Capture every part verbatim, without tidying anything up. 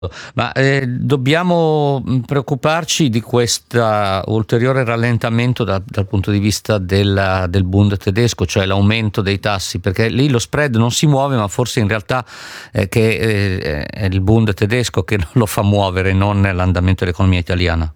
Ma eh, dobbiamo mh, preoccuparci di questo ulteriore rallentamento da- dal punto di vista della- del Bund tedesco, cioè l'aumento dei tassi, perché lì lo spread non si muove, ma forse in realtà eh, che, eh, è il Bund tedesco che lo fa muovere, non l'andamento dell'economia italiana.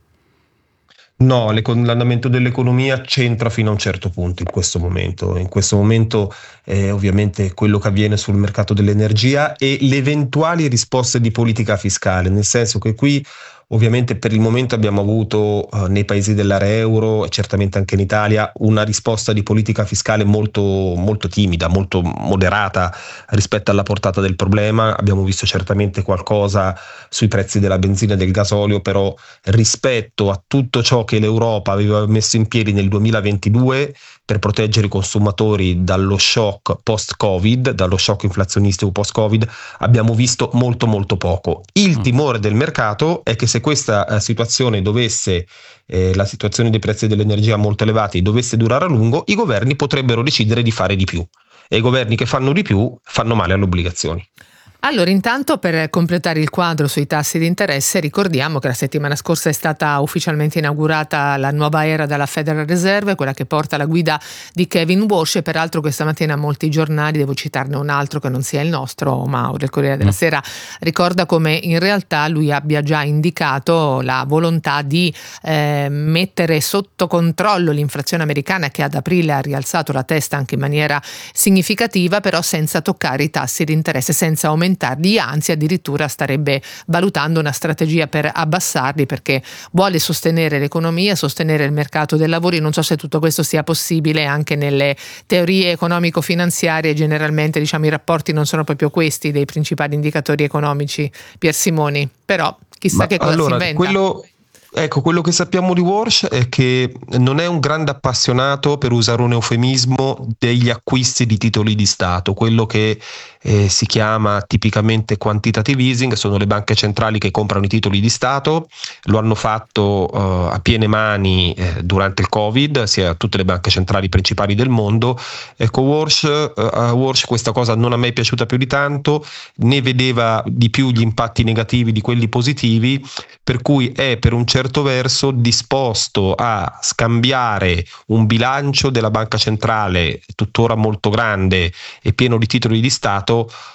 No, l'econ- l'andamento dell'economia c'entra fino a un certo punto in questo momento. In questo momento eh, ovviamente quello che avviene sul mercato dell'energia e le eventuali risposte di politica fiscale, nel senso che qui ovviamente per il momento abbiamo avuto eh, nei paesi dell'area euro e certamente anche in Italia una risposta di politica fiscale molto, molto timida, molto moderata rispetto alla portata del problema. Abbiamo visto certamente qualcosa sui prezzi della benzina e del gasolio, però rispetto a tutto ciò che l'Europa aveva messo in piedi nel duemilaventidue per proteggere i consumatori dallo shock post-Covid, dallo shock inflazionistico post-Covid, abbiamo visto molto molto poco. Il Mm. timore del mercato è che se questa eh, situazione dovesse, eh, la situazione dei prezzi dell'energia molto elevati dovesse durare a lungo, i governi potrebbero decidere di fare di più. E i governi che fanno di più fanno male alle obbligazioni. Allora, intanto per completare il quadro sui tassi di interesse, ricordiamo che la settimana scorsa è stata ufficialmente inaugurata la nuova era della Federal Reserve, quella che porta la guida di Kevin Walsh, e peraltro questa mattina molti giornali, devo citarne un altro che non sia il nostro, Mauro, il Corriere della Mm. Sera, ricorda come in realtà lui abbia già indicato la volontà di eh, mettere sotto controllo l'inflazione americana, che ad aprile ha rialzato la testa anche in maniera significativa, però senza toccare i tassi di interesse, senza aumentarli, anzi addirittura starebbe valutando una strategia per abbassarli, perché vuole sostenere l'economia, sostenere il mercato del lavoro. Io non so se tutto questo sia possibile anche nelle teorie economico-finanziarie. Generalmente, diciamo, i rapporti non sono proprio questi dei principali indicatori economici, Pier Simoni, però chissà Ma che cosa si allora, inventa. quello, ecco, quello che sappiamo di Walsh è che non è un grande appassionato, per usare un eufemismo, degli acquisti di titoli di Stato. Quello che eh, si chiama tipicamente quantitative easing sono le banche centrali che comprano i titoli di Stato. Lo hanno fatto eh, a piene mani eh, durante il Covid, sia tutte le banche centrali principali del mondo. Ecco, Walsh, eh, a Walsh questa cosa non a me è piaciuta più di tanto, ne vedeva di più gli impatti negativi di quelli positivi, per cui è per un certo verso disposto a scambiare un bilancio della banca centrale tuttora molto grande e pieno di titoli di Stato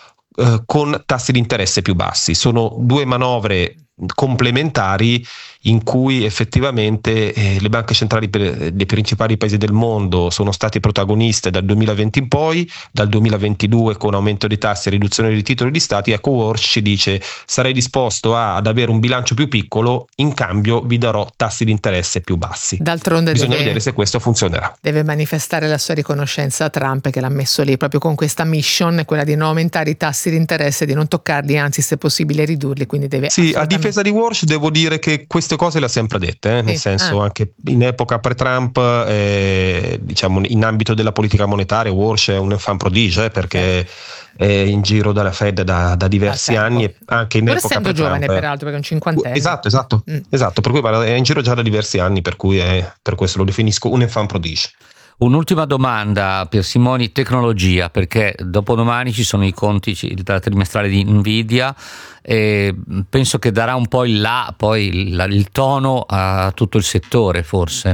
eh, con tassi di interesse più bassi. Sono due manovre complementari in cui effettivamente eh, le banche centrali per, dei principali paesi del mondo sono state protagoniste dal duemilaventi in poi, dal duemilaventidue con aumento dei tassi e riduzione dei titoli di Stati. Ecco, Walsh ci dice: sarei disposto a, ad avere un bilancio più piccolo, in cambio vi darò tassi di interesse più bassi. D'altronde Bisogna deve, vedere se questo funzionerà. deve manifestare la sua riconoscenza a Trump, che l'ha messo lì proprio con questa mission, quella di non aumentare i tassi di interesse, di non toccarli, anzi se possibile ridurli, quindi deve Sì, a assolutamente... difesa di Walsh devo dire che queste cose le ha sempre dette, eh? Nel Sì. senso Ah. anche in epoca pre-Trump, eh, diciamo in ambito della politica monetaria, Walsh è un enfant prodige, eh, perché è in giro dalla Fed da, da diversi Da tempo. anni, e anche in Pur epoca essendo pre-Trump. giovane, peraltro, perché è un cinquantenne. Esatto, esatto, Mm. esatto, per cui guarda, è in giro già da diversi anni, per cui è, per questo lo definisco un enfant prodige. Un'ultima domanda, Pier Simoni: tecnologia, perché dopodomani ci sono i conti della trimestrale di Nvidia e penso che darà un po' il là, poi il, il tono a tutto il settore, forse.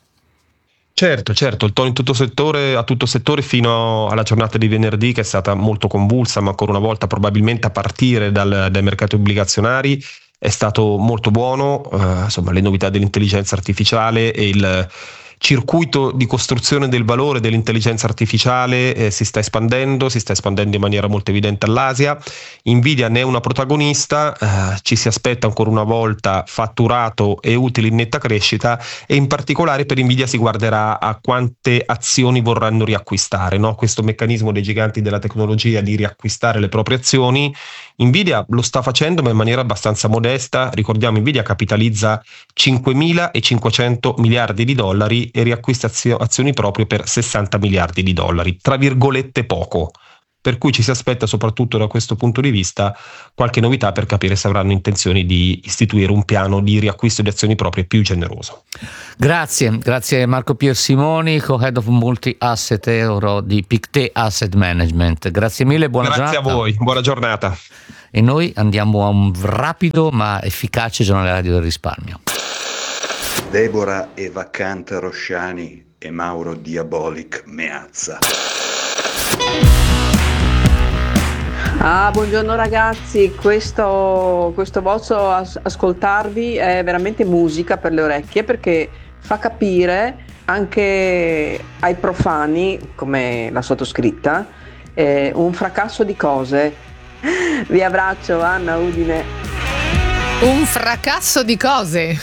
Certo, certo, il tono in tutto settore, a tutto settore fino alla giornata di venerdì, che è stata molto convulsa, ma ancora una volta probabilmente a partire dal, dai mercati obbligazionari è stato molto buono. Eh, insomma, le novità dell'intelligenza artificiale e il circuito di costruzione del valore dell'intelligenza artificiale eh, si sta espandendo, si sta espandendo in maniera molto evidente all'Asia. Nvidia ne è una protagonista, eh, ci si aspetta ancora una volta fatturato e utili in netta crescita, e in particolare per Nvidia si guarderà a quante azioni vorranno riacquistare, no? Questo meccanismo dei giganti della tecnologia di riacquistare le proprie azioni, Nvidia lo sta facendo ma in maniera abbastanza modesta. Ricordiamo, Nvidia capitalizza cinquemilacinquecento miliardi di dollari e riacquista azio- azioni proprio per sessanta miliardi di dollari, tra virgolette poco. per cui ci si aspetta soprattutto da questo punto di vista qualche novità per capire se avranno intenzione di istituire un piano di riacquisto di azioni proprie più generoso. Grazie, grazie Marco Piersimoni, co-head of multi-asset euro di Pictet Asset Management. Grazie mille, buona grazie giornata. Grazie a voi, buona giornata. E noi andiamo a un rapido ma efficace giornale radio del risparmio. Deborah Evacant Rosciani e Mauro Diabolic Meazza. Ah, buongiorno ragazzi, questo, questo vostro as- ascoltarvi è veramente musica per le orecchie, perché fa capire anche ai profani come la sottoscritta eh, un fracasso di cose. Vi abbraccio, Anna Udine. Un fracasso di cose.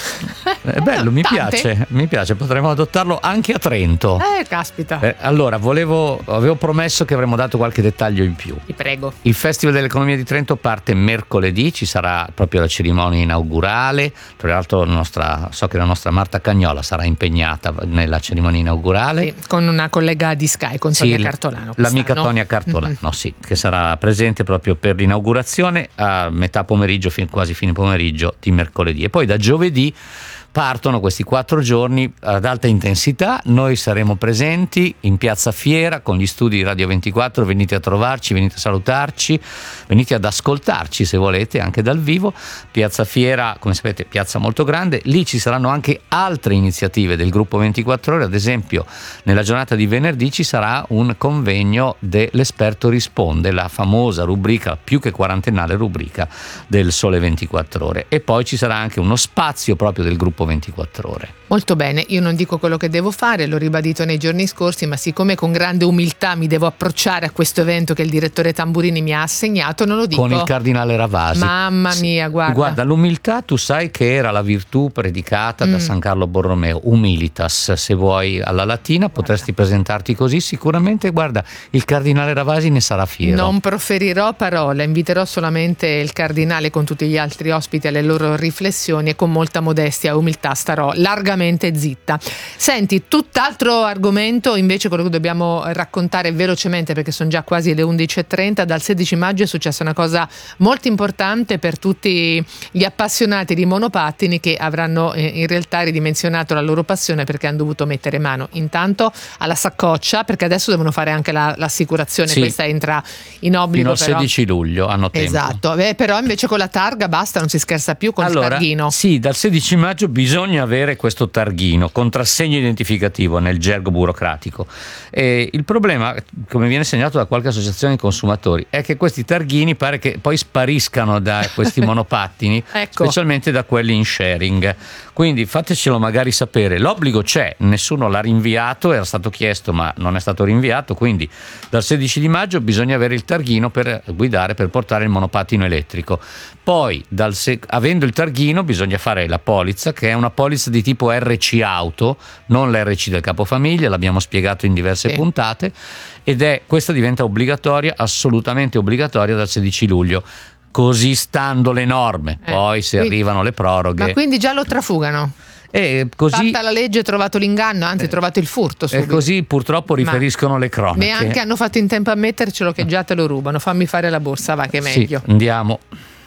È bello, mi Tante. piace, mi piace, potremmo adottarlo anche a Trento. Eh, caspita. Eh, allora, volevo, avevo promesso che avremmo dato qualche dettaglio in più. Ti prego. Il Festival dell'Economia di Trento parte mercoledì, ci sarà proprio la cerimonia inaugurale. Tra l'altro la nostra, so che la nostra Marta Cagnola sarà impegnata nella cerimonia inaugurale. Sì, con una collega di Sky, con Sì, Tonia Cartolano. L'amica quest'anno. Tonia Cartolano, Mm-hmm. sì, che sarà presente proprio per l'inaugurazione a metà pomeriggio, fin, quasi fine pomeriggio di mercoledì. E poi da giovedì partono questi quattro giorni ad alta intensità. Noi saremo presenti in Piazza Fiera con gli studi di Radio ventiquattro. Venite a trovarci, venite a salutarci, venite ad ascoltarci se volete anche dal vivo. Piazza Fiera, come sapete, piazza molto grande. Lì ci saranno anche altre iniziative del gruppo ventiquattro ore. Ad esempio, nella giornata di venerdì ci sarà un convegno dell'Esperto Risponde, la famosa rubrica, più che quarantennale rubrica del Sole ventiquattro ore. E poi ci sarà anche uno spazio proprio del gruppo ventiquattro ore. Molto bene, io non dico quello che devo fare, l'ho ribadito nei giorni scorsi, ma siccome con grande umiltà mi devo approcciare a questo evento che il direttore Tamburini mi ha assegnato, non lo dico. Con il cardinale Ravasi. Mamma mia, guarda. Guarda, l'umiltà tu sai che era la virtù predicata mm. da San Carlo Borromeo, humilitas, se vuoi alla latina guarda. Potresti presentarti così, sicuramente guarda, il cardinale Ravasi ne sarà fiero. Non proferirò parola, inviterò solamente il cardinale con tutti gli altri ospiti alle loro riflessioni e con molta modestia e umiltà starò largamente zitta. Senti, tutt'altro argomento invece, quello che dobbiamo raccontare velocemente perché sono già quasi le undici e trenta. Dal sedici maggio è successa una cosa molto importante per tutti gli appassionati di monopattini che avranno eh, in realtà ridimensionato la loro passione perché hanno dovuto mettere mano intanto alla saccoccia, perché adesso devono fare anche la, l'assicurazione, sì. Questa entra in obbligo fino al però. sedici luglio hanno tempo. Esatto. Beh, però invece con la targa basta, non si scherza più con allora, il targhino. Sì, dal sedici maggio bisogna avere questo targhino, contrassegno identificativo nel gergo burocratico. E il problema, come viene segnalato da qualche associazione di consumatori, è che questi targhini pare che poi spariscano da questi monopattini, ecco. specialmente da quelli in sharing. Quindi fatecelo magari sapere. L'obbligo c'è, nessuno l'ha rinviato, era stato chiesto ma non è stato rinviato, quindi dal sedici di maggio bisogna avere il targhino per guidare, per portare il monopattino elettrico. Poi dal se- avendo il targhino bisogna fare la polizza, che è una polizza di tipo R C auto, non l'R C del capofamiglia, l'abbiamo spiegato in diverse sì. puntate, ed è questa diventa obbligatoria, assolutamente obbligatoria dal sedici luglio. Così stando le norme, eh, poi se quindi, arrivano le proroghe. Ma quindi già lo trafugano? E così, fatta la legge, trovato l'inganno, anzi eh, trovato il furto subito. E così purtroppo riferiscono ma le cronache. Neanche hanno fatto in tempo a mettercelo che già te lo rubano. Fammi fare la borsa, va che è meglio. Sì, andiamo.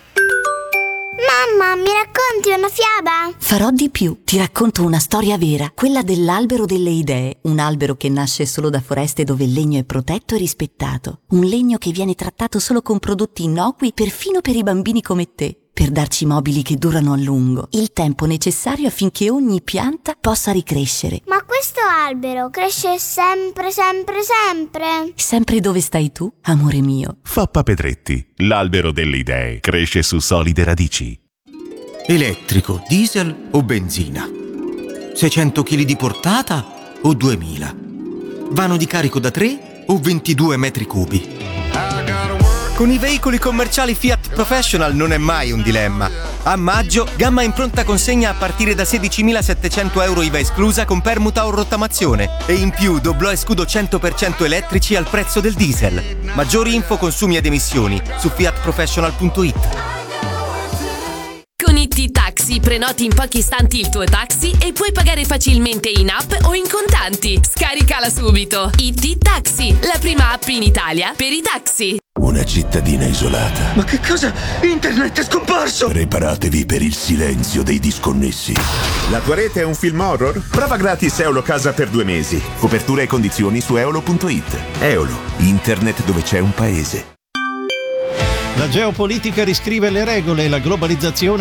Mamma, mi racconti una fiaba? Farò di più, ti racconto una storia vera, quella dell'albero delle idee, un albero che nasce solo da foreste dove il legno è protetto e rispettato, un legno che viene trattato solo con prodotti innocui perfino per i bambini come te, per darci mobili che durano a lungo, il tempo necessario affinché ogni pianta possa ricrescere. Ma questo albero cresce sempre, sempre, sempre? Sempre dove stai tu, amore mio. Fappa Pedretti, l'albero delle idee, cresce su solide radici. Elettrico, diesel o benzina? seicento chili di portata o duemila? Vano di carico da tre o ventidue metri cubi? Con i veicoli commerciali Fiat Professional non è mai un dilemma. A maggio, gamma in pronta consegna a partire da sedicimilasettecento euro I V A esclusa con permuta o rottamazione. E in più doblò e scudo cento per cento elettrici al prezzo del diesel. Maggiori info, consumi ed emissioni su fiat professional punto it. Con I T Tax Taxi prenoti in pochi istanti il tuo taxi e puoi pagare facilmente in app o in contanti. Scaricala subito. I T Taxi, la prima app in Italia per i taxi. Una cittadina isolata. Ma che cosa? Internet è scomparso! Preparatevi per il silenzio dei disconnessi. La tua rete è un film horror? Prova gratis Eolo Casa per due mesi. Copertura e condizioni su eolo punto it. Eolo, internet dove c'è un paese. La geopolitica riscrive le regole e la globalizzazione